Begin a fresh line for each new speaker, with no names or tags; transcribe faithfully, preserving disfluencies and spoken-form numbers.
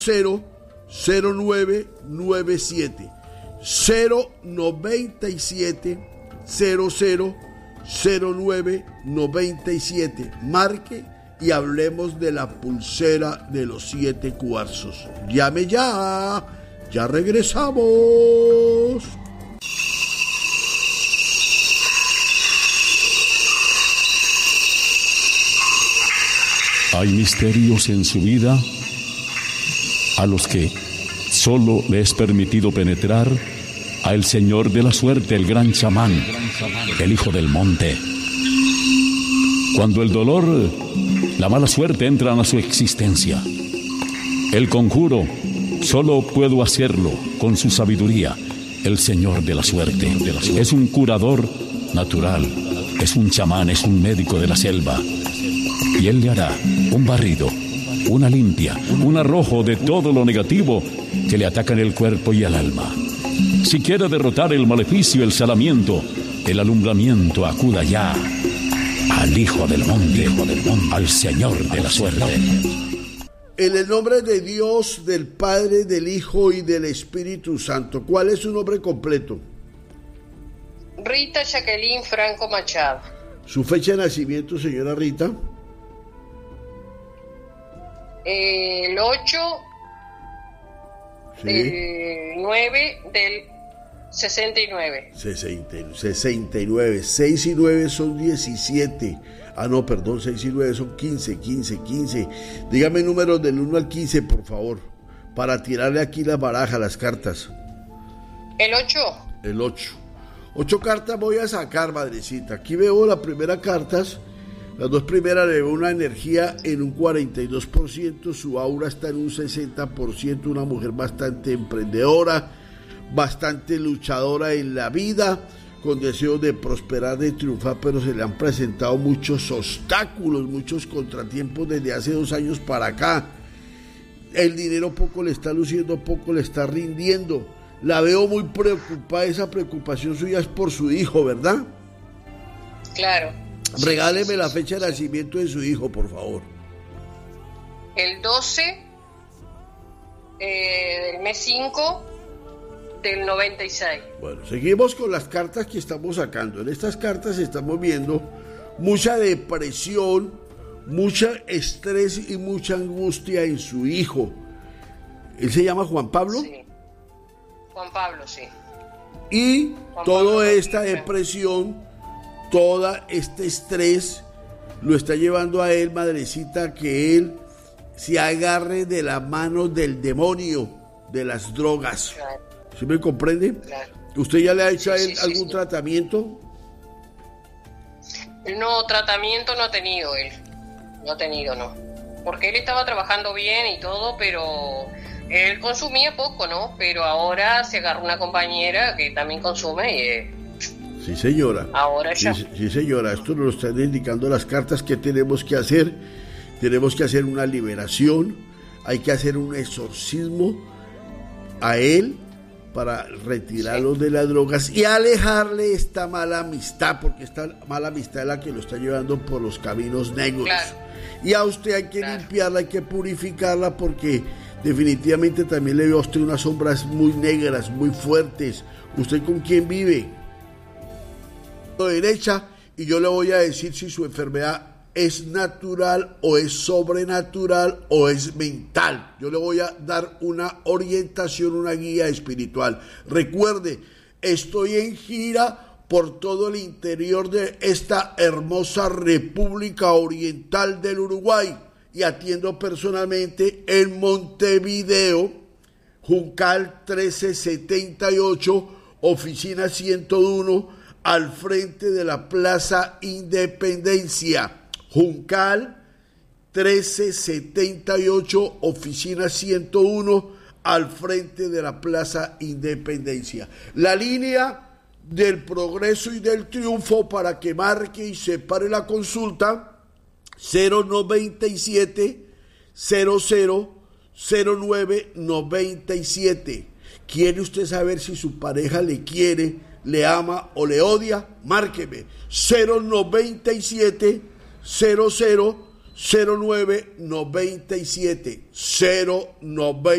cero cero nueve nueve siete cero noventa y siete cero cero cero nueve noventa y siete. Marque y hablemos de la pulsera de los siete cuarzos. Llame ya, ya regresamos.
Hay misterios en su vida a los que solo le es permitido penetrar a el Señor de la Suerte, el gran chamán, el hijo del monte. Cuando el dolor, la mala suerte entran a su existencia, el conjuro solo puedo hacerlo con su sabiduría. El Señor de la Suerte es un curador natural, es un chamán, es un médico de la selva, y él le hará un barrido, una limpia, un arrojo de todo lo negativo que le ataca en el cuerpo y el alma. Si quiere derrotar el maleficio, el salamiento, el alumbramiento, acuda ya al Hijo del Monte, al Señor de la Suerte.
En el nombre de Dios, del Padre, del Hijo y del Espíritu Santo. ¿Cuál es su nombre completo?
Rita Jacqueline Franco Machado.
¿Su fecha de nacimiento, señora Rita?
El ocho
Sí.
del nueve del sesenta y nueve.
sesenta y nueve. seis y nueve son diecisiete. Ah, no, perdón, seis y nueve son quince, quince, quince. Dígame números del uno al quince, por favor, para tirarle aquí la baraja, las cartas.
El ocho.
El ocho. Ocho cartas voy a sacar, madrecita. Aquí veo las primeras cartas. Las dos primeras le veo una energía en un cuarenta y dos por ciento, su aura está en un sesenta por ciento, una mujer bastante emprendedora, bastante luchadora en la vida, con deseos de prosperar, de triunfar, pero se le han presentado muchos obstáculos, muchos contratiempos desde hace dos años para acá. El dinero poco le está luciendo, poco le está rindiendo. La veo muy preocupada, esa preocupación suya es por su hijo, ¿verdad?
Claro.
Regáleme
sí, sí,
la
sí,
fecha
sí,
de
sí.
nacimiento de su hijo, por favor.
El doce eh, del mes cinco del noventa y seis.
Bueno, seguimos con las cartas que estamos sacando. En estas cartas estamos viendo mucha depresión, mucha estrés y mucha angustia en su hijo. ¿Él se llama Juan Pablo?
Sí. Juan Pablo, sí.
Y
Juan
toda
Pablo
esta
Rodríguez.
depresión, todo este estrés lo está llevando a él, madrecita, que él se agarre de la mano del demonio, de las drogas.
Claro.
¿Sí me comprende?
Claro.
¿Usted ya le ha hecho a
Sí,
él
sí,
algún
sí.
tratamiento?
No, tratamiento no ha tenido él. No ha tenido, no. Porque él estaba trabajando bien y todo, pero él consumía poco, ¿no? Pero ahora se agarró una compañera que también consume y eh,
Sí, señora.
ahora ya.
Sí, sí, señora. Esto nos lo están indicando las cartas que tenemos que hacer. Tenemos que hacer una liberación. Hay que hacer un exorcismo a él para retirarlo
Sí.
de las drogas y alejarle esta mala amistad, porque esta mala amistad es la que lo está llevando por los caminos negros.
Claro.
Y a usted hay que
Claro.
limpiarla, hay que purificarla, porque definitivamente también le veo a usted unas sombras muy negras, muy fuertes. ¿Usted con quién vive? Derecha, y yo le voy a decir si su enfermedad es natural o es sobrenatural o es mental. Yo le voy a dar una orientación, una guía espiritual. Recuerde, estoy en gira por todo el interior de esta hermosa República Oriental del Uruguay y atiendo personalmente en Montevideo, Juncal trece setenta y ocho, oficina ciento uno, al frente de la Plaza Independencia. Juncal trece setenta y ocho, oficina ciento uno, al frente de la Plaza Independencia. La línea del progreso y del triunfo para que marque y separe la consulta: cero noventa y siete cero cero cero nueve noventa y siete. ¿Quiere usted saber si su pareja le quiere, le ama o le odia? Márqueme cero noventa y siete cero cero cero nueve noventa y siete cero noventa